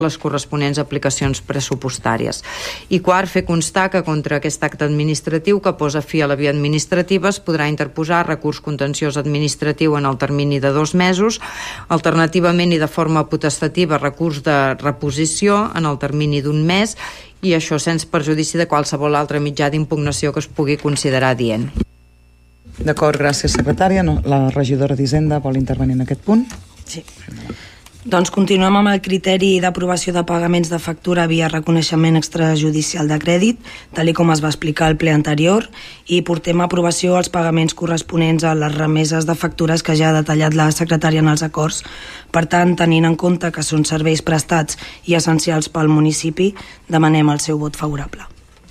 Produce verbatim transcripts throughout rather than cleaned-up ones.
les corresponents aplicacions pressupostàries. I quart, fer constar que contra aquest acte administratiu que posa fi a la via administrativa es podrà interposar recurs contenciós administratiu en el termini de dos mesos, alternativament i de forma potestativa recurs de reposició en el termini d'un mes, i això sense perjudici de qualsevol altre mitjà d'impugnació que es pugui considerar adient. D'acord, gràcies, secretària. No, la regidora d'Hisenda vol intervenir en aquest punt? Sí. Doncs continuem amb el criteri d'aprovació de pagaments de factura via reconeixement extrajudicial de crèdit, tal com es va explicar al ple anterior, i portem a aprovació els pagaments corresponents a les remeses de factures que ja ha detallat la secretària en els acords. Per tant, tenint en compte que són serveis prestats i essencials pel municipi, demanem el seu vot favorable.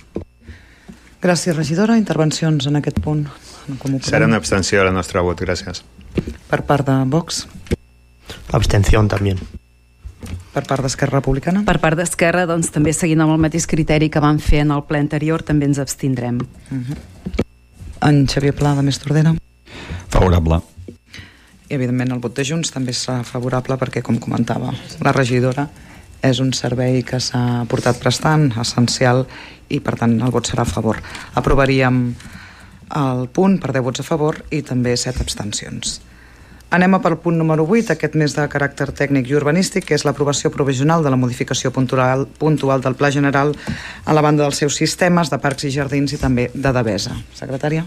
Gràcies, regidora. Intervencions en aquest punt? Serà una abstenció a la nostra vot, gràcies. Per part de Vox? Abstenció també. Per part d'Esquerra Republicana? Per part d'Esquerra, doncs, també seguint amb el mateix criteri que vam fer en el ple anterior, també ens abstindrem. Uh-huh. En Xavier Pla, de Més Tordera? Favorable. I, evidentment, el vot de Junts també serà favorable perquè, com comentava la regidora, és un servei que s'ha portat prestant, essencial, i, per tant, el vot serà a favor. Aprovaríem el punt per deu vots a favor i també set abstencions. Anem a pel punt número vuit, aquest més de caràcter tècnic i urbanístic, que és l'aprovació provisional de la modificació puntual, puntual del Pla General a la banda dels seus sistemes de parcs i jardins i també de Devesa. Secretària?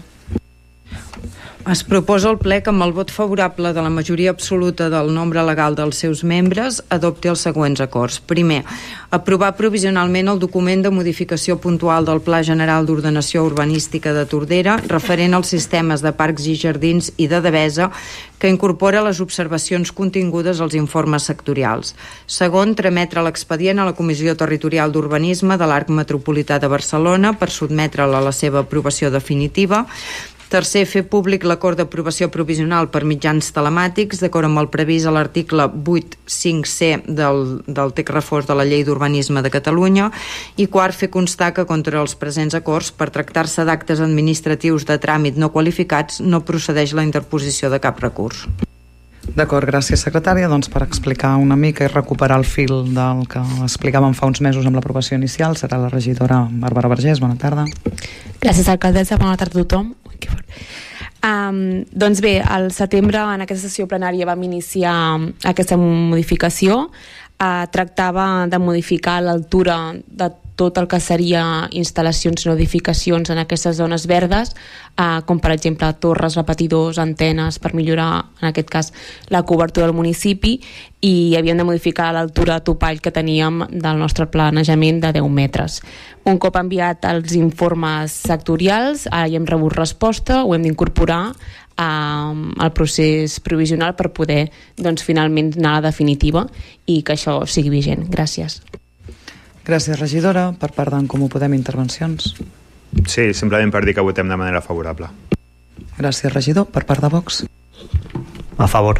Es proposa al ple que amb el vot favorable de la majoria absoluta del nombre legal dels seus membres adopti els següents acords. Primer, aprovar provisionalment el document de modificació puntual del Pla General d'Ordenació Urbanística de Tordera referent als sistemes de parcs i jardins i de Devesa que incorpora les observacions contingudes als informes sectorials. Segon, trametre l'expedient a la Comissió Territorial d'Urbanisme de l'Arc Metropolità de Barcelona per sotmetre'l a la seva aprovació definitiva. Tercer, fer públic l'acord d'aprovació provisional per mitjans telemàtics, d'acord amb el previst a l'article vuit cinc C del, del text refós de la Llei d'Urbanisme de Catalunya. I quart, fer constar que contra els presents acords, per tractar-se d'actes administratius de tràmit no qualificats, no procedeix la interposició de cap recurs. D'acord, gràcies, secretària. Doncs per explicar una mica i recuperar el fil del que explicàvem fa uns mesos amb l'aprovació inicial, serà la regidora Bàrbara Vergés. Bona tarda. Gràcies, alcaldessa. Bona tarda a tothom. Que fort. Um, doncs bé, al setembre en aquesta sessió plenària vam iniciar aquesta modificació. Uh, tractava de modificar l'altura de tot el que seria instal·lacions i edificacions en aquestes zones verdes, eh, com per exemple torres, repetidors, antenes, per millorar en aquest cas la cobertura del municipi, i havíem de modificar l'altura de topall que teníem del nostre planejament de deu metres. Un cop enviat els informes sectorials, ara ja hem rebut resposta, ho hem d'incorporar al procés provisional per poder doncs, finalment anar a la definitiva i que això sigui vigent. Gràcies. Gràcies, regidora. Per part d'en Comú Podem, intervencions? Sí, simplement per dir que votem de manera favorable. Gràcies, regidor. Per part de Vox? A favor.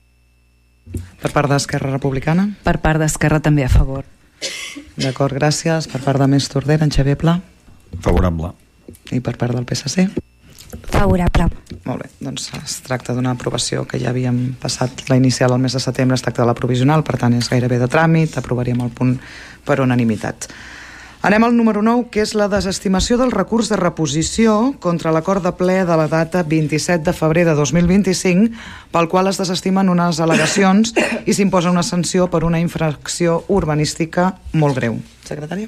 Per part d'Esquerra Republicana? Per part d'Esquerra també a favor. D'acord, gràcies. Per part de Més Tordera, en Xavier Pla? Favorable. I per part del P S C? Favorable. Molt bé, doncs es tracta d'una aprovació que ja havíem passat la inicial al mes de setembre, es tracta de la provisional, per tant és gairebé de tràmit, aprovaríem el punt per unanimitat. Anem al número nou, que és la desestimació del recurs de reposició contra l'acord de ple de la data vint-i-set de febrer de dos mil vint-i-cinc, pel qual es desestimen unes al·legacions i s'imposa una sanció per una infracció urbanística molt greu. Secretària?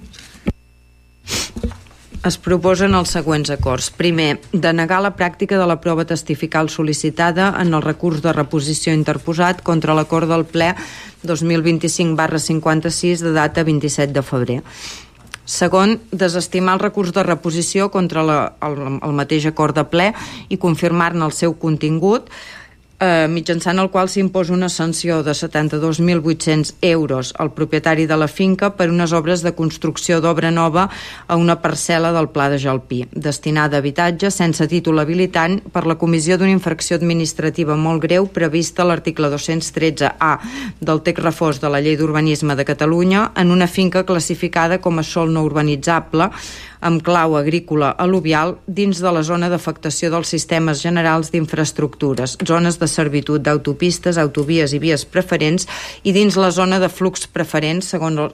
Es proposen els següents acords. Primer, denegar la pràctica de la prova testifical sol·licitada en el recurs de reposició interposat contra l'acord del ple dos mil vint-i-cinc barra cinquanta-sis de data vint-i-set de febrer. Segon, desestimar el recurs de reposició contra la, el, el mateix acord de ple i confirmar-ne el seu contingut, eh, mitjançant el qual s'imposa una sanció de setanta-dos mil vuit-cents euros al propietari de la finca per unes obres de construcció d'obra nova a una parcel·la del Pla de Jalpí, destinada a habitatge sense títol habilitant per la comissió d'una infracció administrativa molt greu prevista a l'article dos-cents tretze A del text refós de la Llei d'Urbanisme de Catalunya en una finca classificada com a sòl no urbanitzable amb clau agrícola al·luvial dins de la zona d'afectació dels sistemes generals d'infraestructures, zones de de servitud d'autopistes, autovies i vies preferents i dins la zona de flux preferents segons,